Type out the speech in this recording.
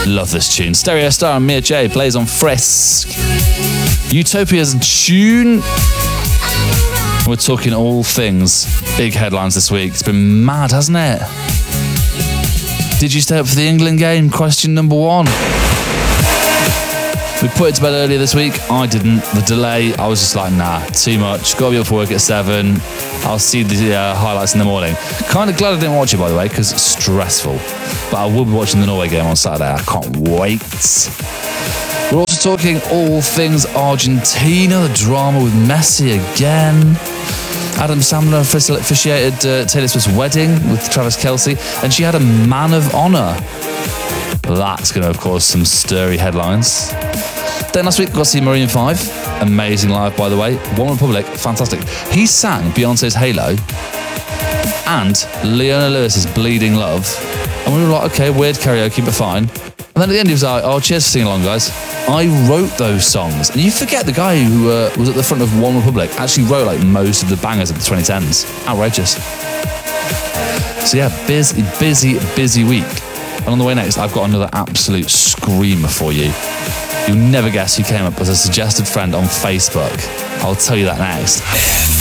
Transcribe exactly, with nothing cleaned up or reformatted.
Love this tune. Stereo Star and Mia J plays on Frisk. Utopia's tune. We're talking all things big headlines this week. It's been mad, hasn't it? Did you stay up for the England game? Question number one. We put it to bed earlier this week. I didn't. The delay, I was just like, nah, too much. Got to be up for work at seven. I'll see the uh, highlights in the morning. Kind of glad I didn't watch it, by the way, because it's stressful. But I will be watching the Norway game on Saturday. I can't wait. We're also talking all things Argentina, the drama with Messi again. Adam Sandler officiated uh, Taylor Swift's wedding with Travis Kelce, and she had a man of honour. That's going to have caused some stirry headlines. Then last week, got to see Maroon five. Amazing live, by the way. One Republic, fantastic. He sang Beyonce's Halo and Leona Lewis's Bleeding Love. And we were like, okay, weird karaoke, but fine. And then at the end, he was like, oh, cheers for singing along, guys. I wrote those songs. And you forget the guy who uh, was at the front of One Republic actually wrote like most of the bangers of the twenty tens. Outrageous. So yeah, busy, busy, busy week. And on the way next, I've got another absolute screamer for you. You'll never guess who came up as a suggested friend on Facebook. I'll tell you that next.